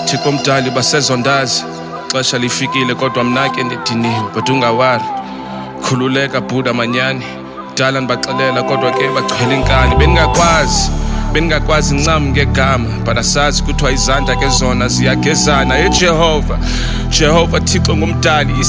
Thixo mdali basezondazi xesha lifikile kodwa mna ke ndidiniwe but ungawari khululeka Buddha manyani dala ndibaxelela kodwa ke bachwela inkani bengakwazi ncam ngegama but asazi kuthiwa izandla ke zona ziyagezana Jehova Thixo ngumdali